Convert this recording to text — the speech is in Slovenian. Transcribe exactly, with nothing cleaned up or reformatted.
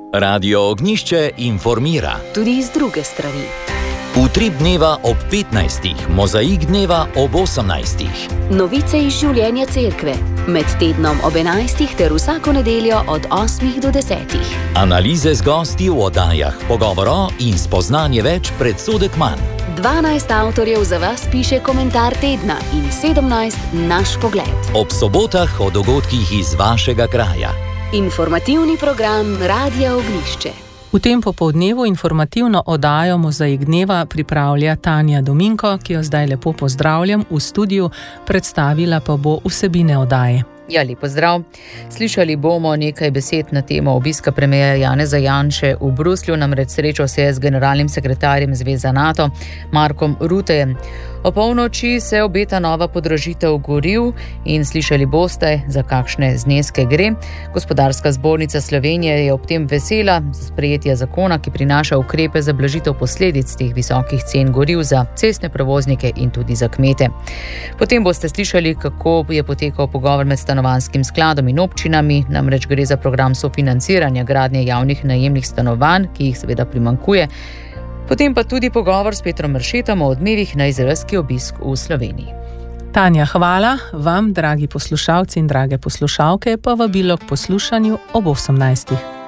Radio Ognjišče informira. Tudi iz druge strani. Utrip dneva ob petnajstih, mozaik dneva ob osemnajstih. Novice iz življenja cerkve. Med tednom ob enajstih ter vsako nedeljo od osmih do desetih. Analize z gosti v oddajah, pogovoro in spoznanje več predsodek manj. dvanajst avtorjev za vas piše komentar tedna in sedemnajst naš pogled. Ob sobotah o dogodkih iz vašega kraja. Informativni program Radia Ognjišče. V tem popoldnevu informativno oddajo Mozaik dneva pripravlja Tanja Dominko, ki jo zdaj lepo pozdravljam v studiu, predstavila pa bo vsebine oddaje. Ja, lep pozdrav. Slišali bomo nekaj besed na temo obiska premierja Janeza Janše v Bruslju, namreč srečal se je z generalnim sekretarjem Zveze NATO, Markom Ruttejem. O polnoči se obeta nova podražitev goriv in slišali boste, za kakšne zneske gre. Gospodarska zbornica Slovenije je ob tem vesela za sprejetje zakona, ki prinaša ukrepe za blažitev posledic teh visokih cen goriv za cestne prevoznike in tudi za kmete. Potem boste slišali, kako je potekal pogovor med stanovanjskim skladom in občinami, namreč gre za program sofinanciranja gradnje javnih najemnih stanovanj, ki jih seveda primanjkuje. Potem pa tudi pogovor s Petrom Mršetom o odmevih na izraelski obisk v Sloveniji. Tanja, hvala. Vam, dragi poslušalci in drage poslušalke, pa vabilo k poslušanju ob osemnajstih.